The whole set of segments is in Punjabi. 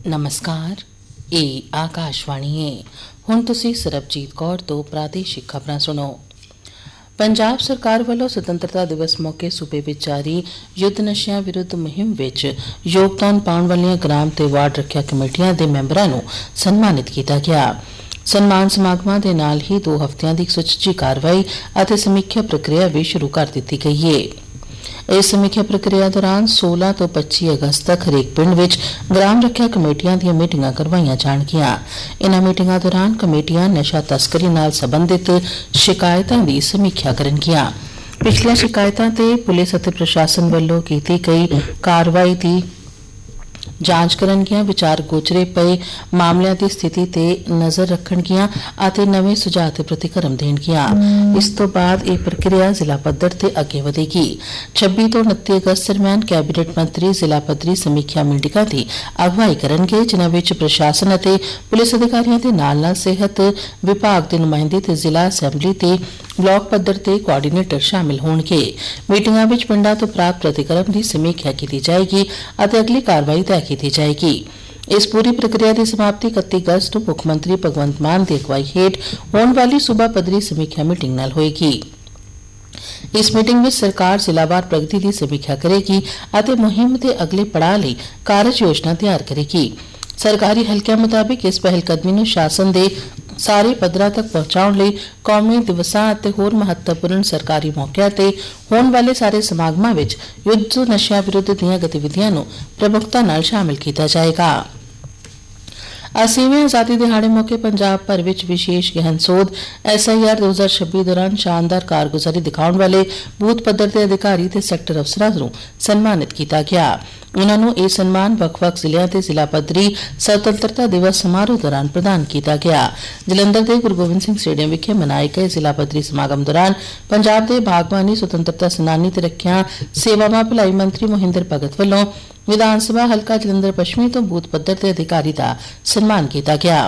नमस्कार, ਇਹ ਆਕਾਸ਼ਵਾਣੀ ਹੈ। ਹੁਣ ਤੁਸੀਂ ਸਰਬਜੀਤ ਕੌਰ ਤੋਂ ਪ੍ਰਾਦੇਸ਼ਿਕ ਖਬਰਾਂ ਸੁਣੋ। ਪੰਜਾਬ ਸਰਕਾਰ ਵੱਲੋਂ ਸੁਤੰਤਰਤਾ ਦਿਵਸ ਮੌਕੇ ਸੂਬੇ ਵਿੱਚ ਜਾਰੀ ਯੁੱਧ ਨਸ਼ਿਆਂ ਵਿਰੁੱਧ ਮੁਹਿੰਮ ਵਿੱਚ ਯੋਗਦਾਨ ਪਾਉਣ ਵਾਲੀਆਂ ਗ੍ਰਾਮ ਤੇ ਵਾਰਡ ਰੱਖਿਆ ਕਮੇਟੀਆਂ ਦੇ ਮੈਂਬਰਾਂ ਨੂੰ ਸਨਮਾਨਿਤ ਕੀਤਾ ਗਿਆ। ਸਨਮਾਨ ਸਮਾਗਮਾਂ ਦੇ ਨਾਲ ਹੀ 2 ਹਫ਼ਤਿਆਂ ਦੀ ਸੁਚੱਜੀ ਕਾਰਵਾਈ ਅਤੇ ਸਮੀਖਿਆ ਪ੍ਰਕਿਰਿਆ ਵੀ ਸ਼ੁਰੂ ਕਰ ਦਿੱਤੀ ਗਈ ਹੈ। ਇਸ ਸਮੀਖਿਆ ਪ੍ਰਕਿਰਿਆ ਦੌਰਾਨ 16 ਤੋਂ 25 ਅਗਸਤ ਤੱਕ ਹਰੇਕ ਪਿੰਡ ਵਿੱਚ ਗ੍ਰਾਮ ਰੱਖਿਆ ਕਮੇਟੀਆਂ ਦੀਆਂ ਮੀਟਿੰਗਾਂ ਕਰਵਾਈਆਂ ਜਾਣਗੀਆਂ। ਇਨ੍ਹਾਂ ਮੀਟਿੰਗਾਂ ਦੌਰਾਨ ਕਮੇਟੀਆਂ ਨਸ਼ਾ ਤਸਕਰੀ ਨਾਲ ਸੰਬੰਧਿਤ ਸ਼ਿਕਾਇਤਾਂ ਦੀ ਸਮੀਖਿਆ ਕਰਨਗੀਆਂ। ਪਿਛਲੀਆਂ ਸ਼ਿਕਾਇਤਾਂ ਤੇ ਪੁਲਿਸ ਅਤੇ ਪ੍ਰਸ਼ਾਸਨ ਵੱਲੋਂ ਕੀਤੀ ਗਈ ਕਾਰਵਾਈ ਦੀ ਜਾਂਚ ਕਰਨਗੀਆਂ, ਵਿਚਾਰ ਗੋਚਰੇ ਪਏ ਮਾਮਲਿਆਂ ਦੀ ਸਥਿਤੀ ਤੇ ਨਜ਼ਰ ਰੱਖਣਗੀਆਂ ਅਤੇ ਨਵੇਂ ਸੁਝਾਅ ਤੇ ਪ੍ਰਤੀਕਰਮ ਦੇਣਗੀਆਂ। ਇਸ ਤੋਂ ਬਾਅਦ ਇਹ ਪ੍ਰਕਿਰਿਆ ਜ਼ਿਲ੍ਹਾ ਪੱਧਰ ਤੇ ਅੱਗੇ ਵਧੇਗੀ। 26 ਤੋਂ 29 ਅਗਸਤ ਦਰਮਿਆਨ ਕੈਬਨਿਟ ਮੰਤਰੀ ਜ਼ਿਲ੍ਹਾ ਪੱਧਰੀ ਸਮੀਖਿਆ ਮੀਟਿੰਗਾਂ ਦੀ ਅਗਵਾਈ ਕਰਨਗੇ, ਜਿਨ੍ਹਾਂ ਵਿੱਚ ਪ੍ਰਸ਼ਾਸਨ ਅਤੇ ਪੁਲਿਸ ਅਧਿਕਾਰੀਆਂ ਦੇ ਨਾਲ-ਨਾਲ ਸਿਹਤ ਵਿਭਾਗ ਦੇ ਨੁਮਾਇੰਦੇ ਤੇ ਜ਼ਿਲ੍ਹਾ ਅਸੈਂਬਲੀ ਤੇ ਬਲਾਕ ਪੱਧਰ ਤੇ ਕੋਆਰਡੀਨੇਟਰ ਸ਼ਾਮਿਲ ਹੋਣਗੇ। ਮੀਟਿੰਗਾਂ ਵਿੱਚ ਪਿੰਡਾਂ ਤੋਂ ਪ੍ਰਾਪਤ ਪ੍ਰਤੀਕਰਮ ਦੀ ਸਮੀਖਿਆ ਕੀਤੀ ਜਾਏਗੀ ਅਤੇ ਅਗਲੀ ਕਾਰਵਾਈ ਤੈਅ ਕੀਤੀ ਜਾਏਗੀ। ਇਸ ਪੂਰੀ ਪ੍ਰਕਿਰਿਆ ਦੀ ਸਮਾਪਤੀ 31 ਅਗਸਤ ਨੂੰ ਮੁੱਖ ਮੰਤਰੀ ਭਗਵੰਤ ਮਾਨ ਦੀ ਅਗਵਾਈ ਹੇਠ ਹੋਣ ਵਾਲੀ ਸੂਬਾ ਪੱਧਰੀ ਸਮੀਖਿਆ ਮੀਟਿੰਗ ਨਾਲ ਹੋਏਗੀ। ਇਸ ਮੀਟਿੰਗ ਵਿੱਚ ਸਰਕਾਰ ਜ਼ਿਲ੍ਹਾਵਾਰ ਪ੍ਰਗਤੀ ਦੀ ਸਮੀਖਿਆ ਕਰੇਗੀ ਅਤੇ ਮੁਹਿੰਮ ਦੇ ਅਗਲੇ ਪੜਾਅ ਲਈ ਕਾਰਜ ਯੋਜਨਾ ਤਿਆਰ ਕਰੇਗੀ। ਸਰਕਾਰੀ ਹਲਕਿਆਂ ਮੁਤਾਬਿਕ ਇਸ ਪਹਿਲਕਦਮੀ ਨੂੰ ਸ਼ਾਸਨ ਦੇ ਸਾਰੇ ਪੱਧਰਾਂ ਤੱਕ ਪਹੁੰਚਾਉਣ ਲਈ ਕੌਮੀ ਦਿਵਸਾਂ ਅਤੇ ਹੋਰ ਮਹੱਤਵਪੂਰਨ ਸਰਕਾਰੀ ਮੌਕਿਆਂ ਤੇ ਹੋਣ ਵਾਲੇ ਸਾਰੇ ਸਮਾਗਮਾਂ ਵਿੱਚ ਯੁੱਧ ਨਸ਼ਿਆਂ ਵਿਰੁੱਧ ਦੀਆਂ ਗਤੀਵਿਧੀਆਂ ਨੂੰ ਪ੍ਰਮੁੱਖਤਾ ਨਾਲ ਸ਼ਾਮਿਲ ਕੀਤਾ ਜਾਏਗਾ। 80ਵੇਂ ਆਜ਼ਾਦੀ ਦਿਹਾੜੇ ਮੌਕੇ ਪੰਜਾਬ ਭਰ ਵਿੱਚ ਵਿਸ਼ੇਸ਼ ਗਹਿਨ ਸੋਧ SIR 2026 ਦੌਰਾਨ ਸ਼ਾਨਦਾਰ ਕਾਰਗੁਜ਼ਾਰੀ ਦਿਖਾਉਣ ਵਾਲੇ ਬੂਥ ਪੱਧਰ ਦੇ ਅਧਿਕਾਰੀ ਤੇ ਸੈਕਟਰ ਅਫਸਰਾਂ ਨੂੰ ਸਨਮਾਨਿਤ ਕੀਤਾ ਗਿਆ। ਉਨ੍ਹਾਂ ਨੂੰ ਇਹ ਸਨਮਾਨ ਵੱਖ-ਵੱਖ ਜ਼ਿਲ੍ਹਿਆਂ ਤੇ ਜ਼ਿਲ੍ਹਾ ਪੱਧਰੀ ਸੁਤੰਤਰਤਾ ਦਿਵਸ ਸਮਾਰੋਹ ਦੌਰਾਨ ਪ੍ਰਦਾਨ ਕੀਤਾ ਗਿਆ। ਜਲੰਧਰ ਦੇ ਗੁਰੂ ਗੋਬਿੰਦ ਸਿੰਘ ਸਟੇਡੀਅਮ ਵਿਖੇ ਮਨਾਏ ਗਏ ਜ਼ਿਲ੍ਹਾ ਪੱਧਰੀ ਸਮਾਗਮ ਦੌਰਾਨ ਪੰਜਾਬ ਦੇ ਬਾਗਬਾਨੀ ਸੁਤੰਤਰਤਾ ਸੈਨਾਨੀ ਤੇ ਰੱਖਿਆ ਸੇਵਾਵਾਂ ਭਲਾਈ ਮੰਤਰੀ ਮੋਹਿੰਦਰ ਭਗਤ ਵੱਲੋਂ ਵਿਧਾਨ ਸਭਾ ਹਲਕਾ ਜਲੰਧਰ ਪੱਛਮੀ ਤੋਂ ਬੂਥ ਪੱਧਰ ਦੇ ਅਧਿਕਾਰੀ ਦਾ ਸਨਮਾਨ ਕੀਤਾ ਗਿਆ।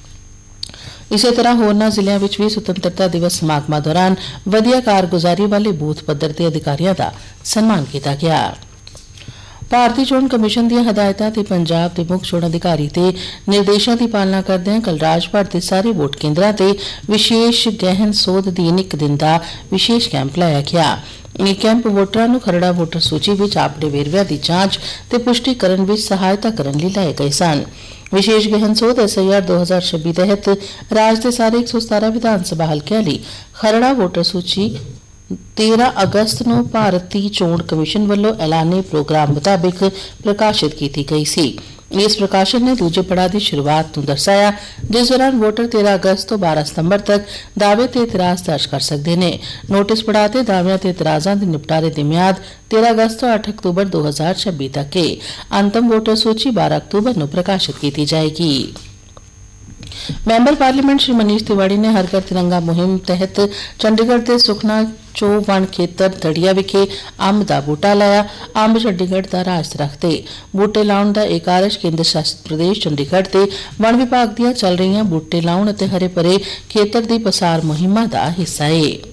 ਇਸੇ ਤਰ੍ਹਾਂ ਹੋਰਨਾਂ ਜ਼ਿਲ੍ਹਿਆਂ ਵਿੱਚ ਵੀ ਸੁਤੰਤਰਤਾ ਦਿਵਸ ਸਮਾਗਮਾਂ ਦੌਰਾਨ ਵਧੀਆ ਕਾਰਗੁਜ਼ਾਰੀ ਵਾਲੇ ਬੂਥ ਪੱਧਰ ਦੇ ਅਧਿਕਾਰੀਆਂ ਦਾ ਸਨਮਾਨ ਕੀਤਾ ਗਿਆ। ਭਾਰਤੀ ਚੋਣ ਕਮਿਸ਼ਨ ਦੀਆਂ ਹਦਾਇਤਾਂ ਤੇ ਪੰਜਾਬ ਦੇ ਮੁੱਖ ਚੋਣ ਅਧਿਕਾਰੀ ਦੇ ਨਿਰਦੇਸ਼ਾਂ ਦੀ ਪਾਲਣਾ ਕਰਦਿਆਂ ਕੱਲ੍ਹ ਰਾਜ ਭਰ ਦੇ ਸਾਰੇ ਵੋਟ ਕੇਂਦਰਾਂ ਤੇ ਵਿਸ਼ੇਸ਼ ਗਹਿਨ ਸੋਧ ਅਧੀਨ 1 ਦਿਨ ਦਾ ਵਿਸ਼ੇਸ਼ ਕੈਂਪ ਲਾਇਆ ਗਿਆ। ਇਹ ਕੈਂਪ ਵੋਟਰਾਂ ਨੂੰ ਖਰੜਾ ਵੋਟਰ ਸੂਚੀ ਵਿੱਚ ਆਪਣੇ ਵੇਰਵਿਆਂ ਦੀ ਜਾਂਚ ਤੇ ਪੁਸ਼ਟੀ ਕਰਨ ਵਿੱਚ ਸਹਾਇਤਾ ਕਰਨ ਲਈ ਲਾਏ ਗਏ ਸਨ। ਵਿਸ਼ੇਸ਼ ਗਹਿਨ ਸੋਧ SIR 2026 ਤਹਿਤ ਰਾਜ ਦੇ ਸਾਰੇ 117 ਵਿਧਾਨ ਸਭਾ ਹਲਕਿਆਂ ਲਈ ਖਰੜਾ ਵੋਟਰ ਸੂਚੀ 13 ਅਗਸਤ ਨੂੰ ਭਾਰਤੀ ਚੋਣ ਕਮਿਸ਼ਨ ਵੱਲੋਂ ਐਲਾਨੇ ਪ੍ਰੋਗਰਾਮ ਮੁਤਾਬਿਕ ਪ੍ਰਕਾਸ਼ਿਤ ਕੀਤੀ ਗਈ ਸੀ। ਇਸ ਪ੍ਰਕਾਸ਼ਨ ਨੇ ਦੂਜੇ ਪੜਾਅ ਦੀ ਸ਼ੁਰੂਆਤ ਨੂੰ ਦਰਸਾਇਆ, ਜਿਸ ਦੌਰਾਨ ਵੋਟਰ 13 ਅਗਸਤ ਤੋਂ 12 ਸਤੰਬਰ ਤੱਕ ਦਾਅਵੇ ਤੇ ਇਤਰਾਜ਼ ਦਰਜ ਕਰ ਸਕਦੇ ਨੇ। ਨੋਟਿਸ ਪੜਾਅ ਤੇ ਦਾਅਵਿਆਂ ਤੇ ਇਤਰਾਜ਼ਾਂ ਦੇ ਨਿਪਟਾਰੇ ਦੀ ਮਿਆਦ 13 ਅਗਸਤ ਤੋਂ 8 ਅਕਤੂਬਰ 2026 ਤੱਕ ਹੈ। ਅੰਤਮ ਵੋਟਰ ਸੂਚੀ 12 ਅਕਤੂਬਰ ਨੂੰ ਪ੍ਰਕਾਸ਼ਿਤ ਕੀਤੀ ਜਾਏਗੀ। ਮੈਂਬਰ ਪਾਰਲੀਮੈਂਟ ਸ਼੍ਰੀ ਮਨੀਸ਼ ਤਿਵਾੜੀ ਨੇ ਹਰ ਘਰ ਤਿਰੰਗਾ ਮੁਹਿੰਮ ਤਹਿਤ ਚੰਡੀਗੜ੍ਹ ਦੇ ਸੁਖਨਾ ਚੌਵਣ ਖੇਤਰ ਦੜੀਆ ਵਿਖੇ ਅੰਬ ਦਾ ਬੂਟਾ ਲਾਇਆ। ਅੰਬ ਚੰਡੀਗੜ੍ਹ ਦਾ ਰਾਜ ਦਰੱਖਤ ਹੈ। ਬੂਟੇ ਲਾਉਣ ਦਾ ਇਹ ਕਾਰਜ ਕੇਂਦਰ ਸ਼ਾਸਿਤ ਪ੍ਰਦੇਸ਼ ਚੰਡੀਗੜ੍ਹ ਤੇ ਵਣ ਵਿਭਾਗ ਦੀਆਂ ਚੱਲ ਰਹੀਆਂ ਬੂਟੇ ਲਾਉਣ ਅਤੇ ਹਰੇ ਭਰੇ ਖੇਤਰ ਦੀ ਪਸਾਰ ਮੁਹਿੰਮਾਂ ਦਾ ਹਿੱਸਾ ਹੈ।